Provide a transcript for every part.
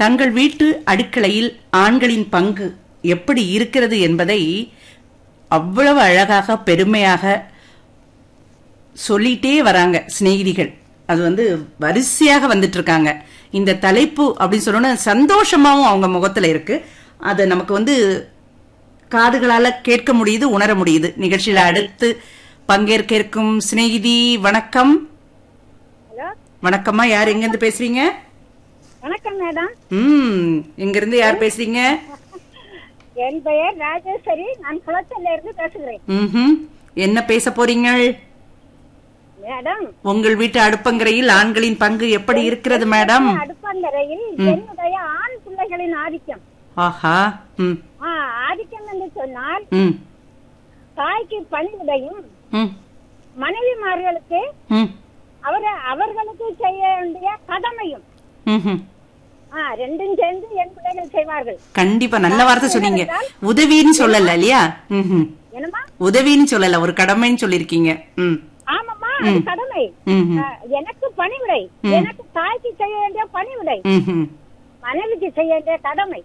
தங்கள் வீட்டு அடுக்களையில் ஆண்களின் பங்கு எப்படி இருக்கிறது என்பதை அவ்வளவு அழகாக பெருமையாக சொல்லிட்டே வராங்க சிநேகிதிகள். அது வரிசையாக வந்துட்டு இருக்காங்க. இந்த தலைப்பு அப்படின்னு சொல்லணும் சந்தோஷமாவும் அவங்க முகத்துல இருக்கு. அதை நமக்கு காதுகளால கேட்க முடியுது, உணர முடியுது. நிகழ்ச்சியில அடுத்து பங்கேற்க இருக்கும் சிநேகிதி வணக்கம். வணக்கம்மா, யார் எங்க இருந்து பேசுறீங்க? வணக்கம் மேடம். எங்க இருந்து யார் பேசுறீங்க? என் பெயர் ராஜேஸ்வரி, நான் குளச்சல்ல இருந்து பேசுகிறேன். என்ன பேச போறீங்க மேடம்? உங்கள் வீட்டு அடுப்பங்கரையில் ஆண்களின் பங்கு எப்படி இருக்கிறது மேடம்? அடுப்பங்கரையில் என்னுடைய ஆண் பிள்ளைகளின் ஆதிக்கம். ஆஹா. ஆதிக்கம் என்று சொன்னால் தாய்க்கு பணிவிடையும் மனைவிமார்களுக்கு அவர்களுக்கு செய்ய வேண்டிய கடமையும் ரெண்டும் சேர்ந்து என் பிள்ளைகள் செய்வார்கள். கண்டிப்பா, நல்ல வார்த்தை சொன்னீங்க. உதவின்னு சொல்லல இல்லையா? என்னமா உதவின்னு சொல்லல, ஒரு கடமைன்னு சொல்லிருக்கீங்க. ஆமாமா, கடமை. எனக்கு பணிவிடை, எனக்கு தாய்க்கு செய்ய வேண்டிய பணிவிடை, மனைவிக்கு செய்ய வேண்டிய கடமை.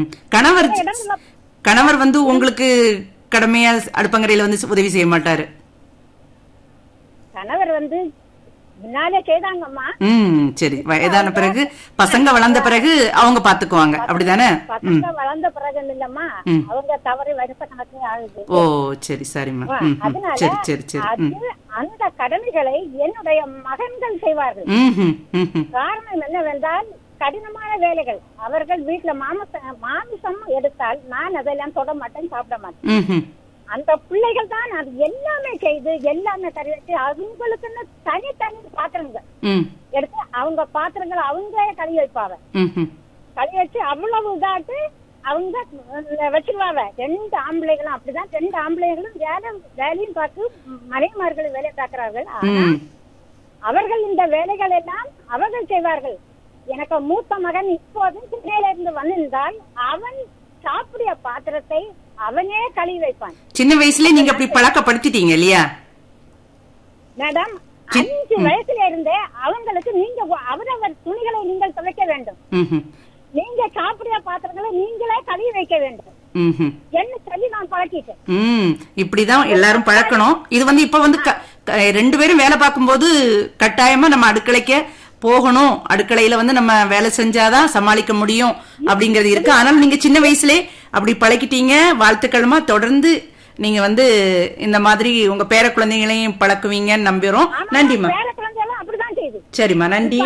கணவர் உங்களுக்கு கடமையா அடுப்பங்கரையில உதவி செய்ய மாட்டாரு. கணவர் முன்னாலே செய்தாங்கம்மா. சரி, வயதான பிறகு பசங்க வளர்ந்த பிறகு அவங்க பாத்துக்குவாங்க, அப்படிதானே? பசங்க வளர்ந்த பிறகு இல்லம்மா, அவங்க தவறு வருஷ கணக்கு ஆகுது. ஓ சரி சரிம்மா. சரி சரி சரி. அந்த கடமைகளை என்னுடைய மகன்கள் செய்வார்கள். காரணம் என்னவென்றால் கடினமான வேலைகள். அவர்கள் வீட்டுல மாமிசம் எடுத்தால் நான் அதெல்லாம் தொட மாட்டேன், சாப்பிட மாட்டேன். அந்த பிள்ளைகள் தான் அது எல்லாமே செய்து எல்லாமே கறி வச்சு அவங்களுக்குன்னு தனி பாத்திரங்கள் எடுத்து அவங்க பாத்திரங்களை அவங்களே கழுவி வைப்பாங்க. கழுவி வச்சு அவ்வளவு இதாட்டு அவங்க வச்சிருவாங்க. 2 ஆம்பளைகளும் அப்படிதான். 2 ஆம்பளைகளும் வேலையும் பார்த்து மனைவிமார்கள் வேலை பார்க்கிறார்கள். ஆனா அவர்கள் இந்த வேலைகள் எல்லாம் அவர்கள் செய்வார்கள். எனக்கு மூத்த மகன் இப்போது சென்னையில இருந்து வந்திருந்தால் அவன் சாப்பிடிய பாத்திரத்தை அவனே கழுவி வைப்பான். சின்ன வயசுல நீங்க அப்படி பழக்கப்படுத்திட்டீங்க இல்லையா மேடம்? 5 வயசுல இருந்தே அவங்களுக்கு நீங்க அவரவர் துணிகளை நீங்கள் துவைக்க வேண்டும், நீங்க சாப்பிடிய பாத்திரங்களை நீங்களே கழுவி வைக்க வேண்டும் என்ன சொல்லி நான் பழக்கிட்டேன். இப்படிதான் எல்லாரும் பழக்கணும். இது இப்ப 2 பேரும் வேலை பார்க்கும் போது கட்டாயமா நம்ம அடுக்கலைக்கு போகணும், அடுக்கலையில நம்ம வேலை செஞ்சாதான் சமாளிக்க முடியும் அப்படிங்கறது இருக்கு. ஆனால் நீங்க சின்ன வயசுலே அப்படி பழக்கிட்டீங்க. வாழ்த்துக்கள்மா. தொடர்ந்து நீங்க இந்த மாதிரி உங்க பேர குழந்தைகளையும் பழக்குவீங்கன்னு நம்புறோம். நன்றிமா. சரிம்மா, நன்றி.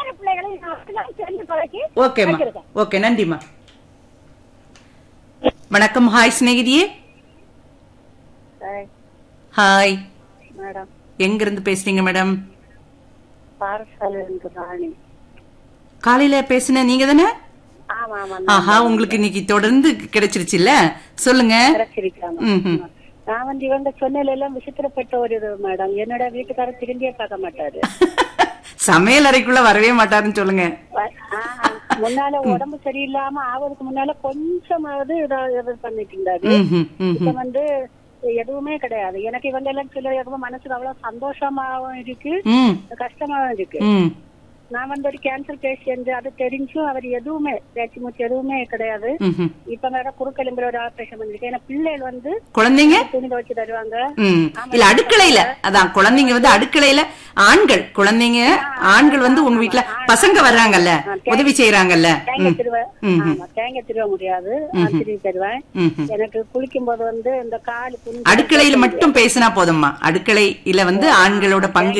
ஓகேமா, ஓகே, நன்றிமா. வணக்கம். ஹாய் சிநேகிதியே. Hi madam. எங்க இருந்து பேசுறீங்க மேடம்? காலையில பேசுன நீங்க தானே? ஆஹா, உங்களுக்கு இன்னைக்கு தொடர்ந்து கிடைச்சிருச்சு இல்ல? சொல்லுங்க. நான் இவங்க சொன்னல எல்லாம் விசித்திரப்பட்ட ஒரு இது மேடம். என்னோட வீட்டுக்காரர் திரும்பியே பார்க்க மாட்டாரு. சமையல் அறைக்குள்ள வரவே மாட்டாருன்னு சொல்லுங்க. முன்னால உடம்பு சரியில்லாம ஆவதுக்கு முன்னால கொஞ்சமாவது இதை பண்ணிட்டு இருந்தாரு. இப்ப எதுவுமே கிடையாது. எனக்கு இவங்க எல்லாம் சில எதுவும் மனசுக்கு அவ்வளவு சந்தோஷமாவும் இருக்கு, கஷ்டமாவும் இருக்கு. நான் ஒரு கேன்சர் பேஷண்ட், அது தெரிஞ்சும் அவர் எதுவுமே பேச்சு மூச்சு எதுவுமே கிடையாது. இப்ப வேற குறுக்கெலும்புல ஒரு ஆபரேஷன் பண்ணிருக்கேன். ஏன்னா பிள்ளைகள் குழந்தைங்க துணி துவைச்சு தருவாங்க. இல்ல அடுக்கலையில, அதான் குழந்தைங்க அடுக்கலையில ஆண்கள் குழந்தைங்க ஆண்கள் உங்க வீட்டுல பசங்க வர்றாங்கல்ல, உதவி செய்யறாங்கல்ல. தேங்க திருவ முடியாது, திருவி தருவேன். எனக்கு குளிக்கும் போது இந்த காலு அடுக்கலையில மட்டும் பேசினா போதும்மா. அடுக்கலையில ஆண்களோட பங்கு